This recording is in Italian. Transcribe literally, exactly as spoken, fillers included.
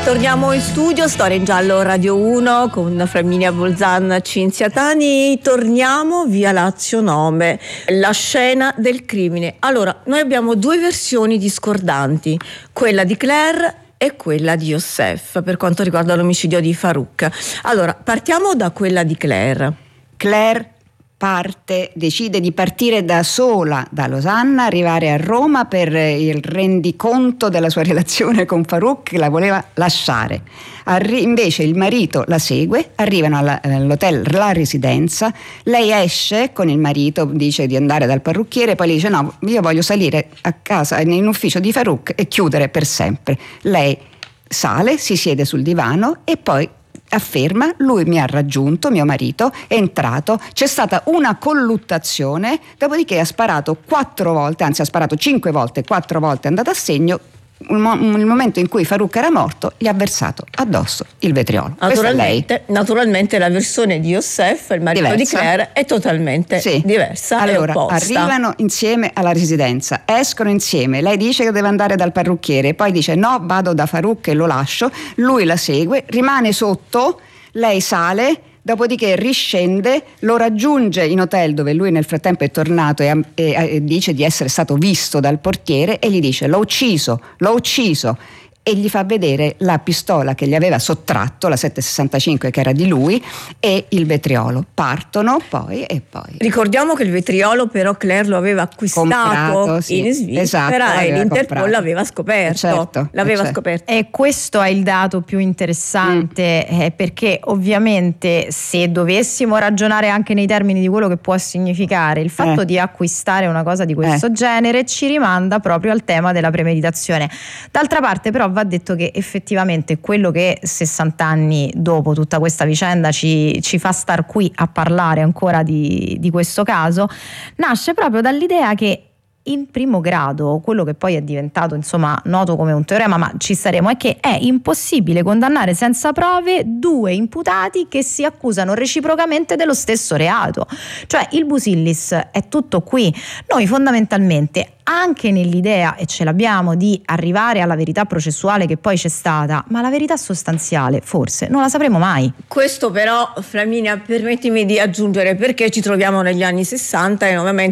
Torniamo in studio, Storia in Giallo Radio uno con Flaminia Bolzan, Cinzia Tani. Torniamo via Lazio Nome, la scena del crimine. Allora, noi abbiamo due versioni discordanti, quella di Claire e quella di Youssef per quanto riguarda l'omicidio di Farouk. Allora, partiamo da quella di Claire. Claire parte, decide di partire da sola da Losanna, arrivare a Roma per il rendiconto della sua relazione con Farouk, che la voleva lasciare. Arri- invece il marito la segue, arrivano alla, all'hotel La Residenza, lei esce con il marito, dice di andare dal parrucchiere, poi gli dice no, io voglio salire a casa in ufficio di Farouk e chiudere per sempre. Lei sale, si siede sul divano e poi afferma: lui mi ha raggiunto, mio marito, è entrato, c'è stata una colluttazione, dopodiché ha sparato quattro volte, anzi ha sparato cinque volte, quattro volte è andato a segno. Il momento in cui Farouk era morto, gli ha versato addosso il vetriolo. Naturalmente, naturalmente la versione di Youssef, il marito diversa. Di Claire, è totalmente sì. diversa. Allora, e opposta. Arrivano insieme alla residenza, escono insieme, lei dice che deve andare dal parrucchiere, poi dice no, vado da Farouk e lo lascio, lui la segue, rimane sotto, lei sale, dopodiché riscende, lo raggiunge in hotel dove lui nel frattempo è tornato e, e, e dice di essere stato visto dal portiere e gli dice l'ho ucciso, l'ho ucciso e gli fa vedere la pistola che gli aveva sottratto, la sette sessantacinque che era di lui, e il vetriolo. Partono poi e poi. Ricordiamo che il vetriolo però Claire lo aveva acquistato comprato, sì. in Svizzera esatto, e l'Interpol comprato. l'aveva scoperto. Certo, l'aveva certo. scoperto. E questo è il dato più interessante, mm. eh, perché ovviamente se dovessimo ragionare anche nei termini di quello che può significare il fatto eh. di acquistare una cosa di questo eh. genere, ci rimanda proprio al tema della premeditazione. D'altra parte però va detto che effettivamente quello che sessanta anni dopo tutta questa vicenda ci, ci fa star qui a parlare ancora di, di questo caso nasce proprio dall'idea che in primo grado, quello che poi è diventato insomma noto come un teorema, ma ci staremo, è che è impossibile condannare senza prove due imputati che si accusano reciprocamente dello stesso reato. Cioè il Busillis è tutto qui. Noi fondamentalmente, anche nell'idea, e ce l'abbiamo, di arrivare alla verità processuale che poi c'è stata, ma la verità sostanziale forse non la sapremo mai. Questo però, Flaminia, permettimi di aggiungere, perché ci troviamo negli anni sessanta e ovviamente